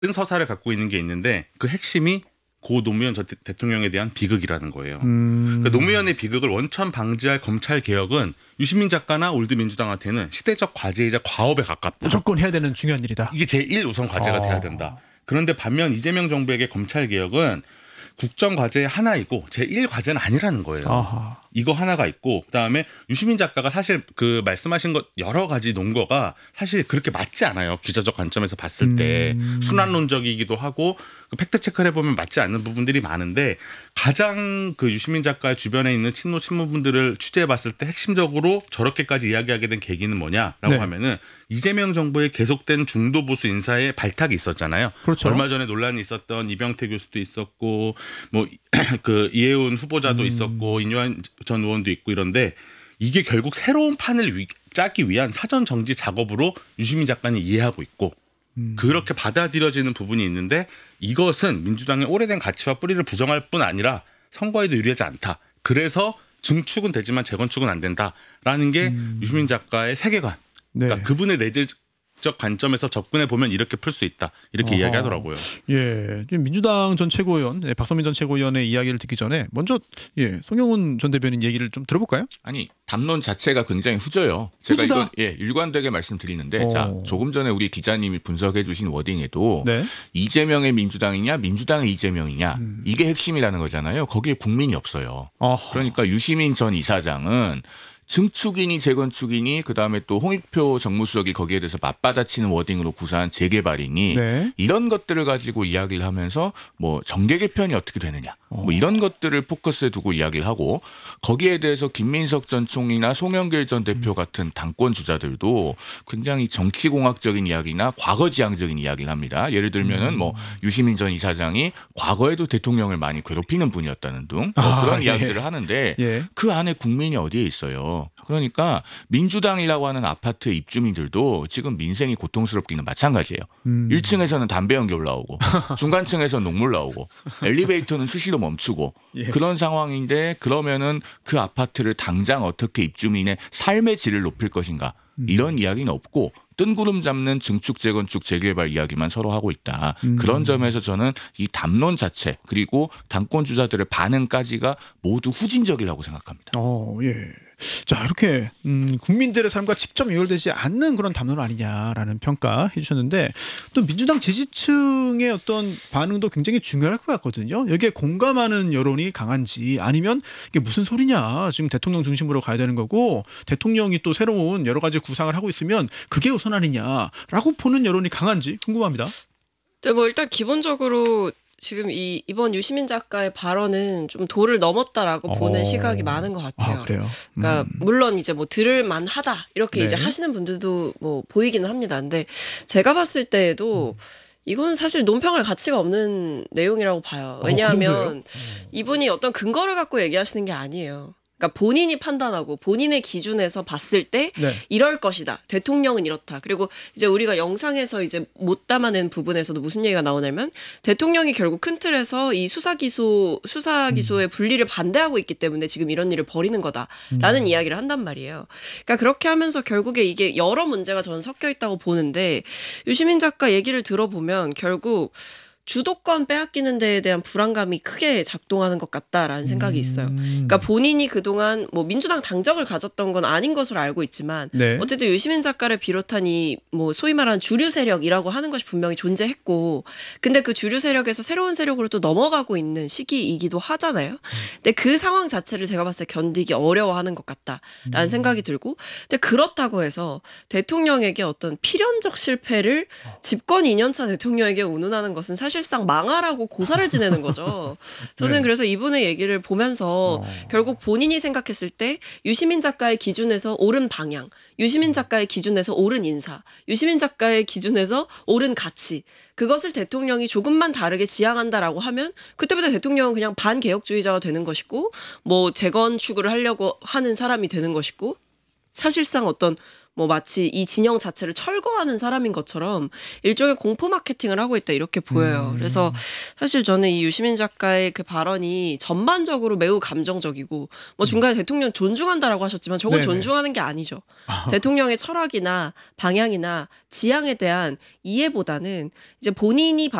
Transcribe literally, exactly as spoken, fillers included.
서사를 갖고 있는 게 있는데 그 핵심이 고 노무현 전 대통령에 대한 비극이라는 거예요. 음. 그러니까 노무현의 비극을 원천 방지할 검찰 개혁은 유시민 작가나 올드민주당한테는 시대적 과제이자 과업에 가깝다. 무조건 해야 되는 중요한 일이다. 이게 제일 우선 과제가 아. 돼야 된다. 그런데 반면 이재명 정부에게 검찰 개혁은 국정 과제의 하나이고 제일 과제는 아니라는 거예요. 아하. 이거 하나가 있고 그다음에 유시민 작가가 사실 그 말씀하신 것 여러 가지 논거가 사실 그렇게 맞지 않아요. 기자적 관점에서 봤을 때 음. 순환론적이기도 하고 그 팩트 체크를 해보면 맞지 않는 부분들이 많은데 가장 그 유시민 작가 주변에 있는 친노 친문분들을 취재해봤을 때 핵심적으로 저렇게까지 이야기하게 된 계기는 뭐냐라고 네. 하면은 이재명 정부의 계속된 중도 보수 인사의 발탁이 있었잖아요. 그렇죠. 얼마 전에 논란이 있었던 이병태 교수도 있었고 뭐 그 이해운 후보자도 음. 있었고 인요한 전 의원도 있고 이런데 이게 결국 새로운 판을 위, 짜기 위한 사전 정지 작업으로 유시민 작가는 이해하고 있고 음. 그렇게 받아들여지는 부분이 있는데 이것은 민주당의 오래된 가치와 뿌리를 부정할 뿐 아니라 선거에도 유리하지 않다. 그래서 증축은 되지만 재건축은 안 된다라는 게 음. 유시민 작가의 세계관. 네. 그러니까 그분의 내재적 관점에서 접근해 보면 이렇게 풀 수 있다. 이렇게 어허. 이야기하더라고요. 예, 지금 민주당 전 최고위원 예, 박성민 전 최고위원의 이야기를 듣기 전에 먼저 예, 송영훈 전 대변인 얘기를 좀 들어볼까요? 아니 담론 자체가 굉장히 후져요. 제가 후지다? 이건 예, 일관되게 말씀드리는데 오. 자 조금 전에 우리 기자님이 분석해 주신 워딩에도 네. 이재명의 민주당이냐 민주당의 이재명이냐 음. 이게 핵심이라는 거잖아요. 거기에 국민이 없어요. 어허. 그러니까 유시민 전 이사장은 증축이니 재건축이니 그다음에 또 홍익표 정무수석이 거기에 대해서 맞받아치는 워딩으로 구사한 재개발이니 네. 이런 것들을 가지고 이야기를 하면서 뭐 정계 개편이 어떻게 되느냐 뭐 이런 것들을 포커스에 두고 이야기를 하고 거기에 대해서 김민석 전 총리나 송영길 전 대표 같은 당권 주자들도 굉장히 정치공학적인 이야기나 과거지향적인 이야기를 합니다. 예를 들면은 뭐 유시민 전 이사장이 과거에도 대통령을 많이 괴롭히는 분이었다는 등 뭐 아, 그런 예. 이야기들을 하는데 예. 그 안에 국민이 어디에 있어요. 그러니까 민주당이라고 하는 아파트 입주민들도 지금 민생이 고통스럽기는 마찬가지예요. 음. 일 층에서는 담배 연기 올라오고 중간층에서는 녹물 나오고 엘리베이터는 수시로 멈추고 예. 그런 상황인데 그러면은 그 아파트를 당장 어떻게 입주민의 삶의 질을 높일 것인가 음. 이런 이야기는 없고 뜬구름 잡는 증축 재건축 재개발 이야기만 서로 하고 있다. 음. 그런 점에서 저는 이 담론 자체 그리고 당권 주자들의 반응까지가 모두 후진적이라고 생각합니다. 어, 예. 자, 이렇게 음, 국민들의 삶과 직접 연결되지 않는 그런 담론 아니냐라는 평가해 주셨는데 또 민주당 지지층의 어떤 반응도 굉장히 중요할 것 같거든요. 여기에 공감하는 여론이 강한지 아니면 이게 무슨 소리냐. 지금 대통령 중심으로 가야 되는 거고 대통령이 또 새로운 여러 가지 구상을 하고 있으면 그게 우선 아니냐라고 보는 여론이 강한지 궁금합니다. 네, 뭐 일단 기본적으로 지금 이 이번 유시민 작가의 발언은 좀 도를 넘었다라고 어. 보는 시각이 많은 것 같아요. 아, 그래요? 그러니까 음. 물론 이제 뭐 들을 만하다 이렇게 네. 이제 하시는 분들도 뭐 보이기는 합니다. 근데 제가 봤을 때에도 이건 사실 논평할 가치가 없는 내용이라고 봐요. 어, 그 왜냐하면 정도예요? 이분이 어떤 근거를 갖고 얘기하시는 게 아니에요. 그러니까 본인이 판단하고 본인의 기준에서 봤을 때 네. 이럴 것이다. 대통령은 이렇다. 그리고 이제 우리가 영상에서 이제 못 담아낸 부분에서도 무슨 얘기가 나오냐면 대통령이 결국 큰 틀에서 이 수사 기소 수사 기소의 분리를 반대하고 있기 때문에 지금 이런 일을 벌이는 거다라는 음. 이야기를 한단 말이에요. 그러니까 그렇게 하면서 결국에 이게 여러 문제가 저는 섞여 있다고 보는데 유시민 작가 얘기를 들어보면 결국 주도권 빼앗기는 데에 대한 불안감이 크게 작동하는 것 같다라는 생각이 있어요. 그러니까 본인이 그동안 뭐 민주당 당적을 가졌던 건 아닌 것으로 알고 있지만 네. 어쨌든 유시민 작가를 비롯한 이 뭐 소위 말하는 주류 세력이라고 하는 것이 분명히 존재했고 근데 그 주류 세력에서 새로운 세력으로 또 넘어가고 있는 시기이기도 하잖아요. 근데 그 상황 자체를 제가 봤을 때 견디기 어려워하는 것 같다라는 생각이 들고 근데 그렇다고 해서 대통령에게 어떤 필연적 실패를 집권 이 년 차 대통령에게 운운하는 것은 사실상 망하라고 고사를 지내는 거죠. 저는 네. 그래서 이분의 얘기를 보면서 어. 결국 본인이 생각했을 때 유시민 작가의 기준에서 옳은 방향, 유시민 작가의 기준에서 옳은 인사, 유시민 작가의 기준에서 옳은 가치 그것을 대통령이 조금만 다르게 지향한다라고 하면 그때부터 대통령은 그냥 반개혁주의자가 되는 것이고 뭐 재건축을 하려고 하는 사람이 되는 것이고 사실상 어떤 뭐 마치 이 진영 자체를 철거하는 사람인 것처럼 일종의 공포 마케팅을 하고 있다 이렇게 보여요. 음. 그래서 사실 저는 이 유시민 작가의 그 발언이 전반적으로 매우 감정적이고 뭐 중간에 대통령 존중한다라고 하셨지만 저건 네네. 존중하는 게 아니죠. 대통령의 철학이나 방향이나 지향에 대한 이해보다는 이제 본인이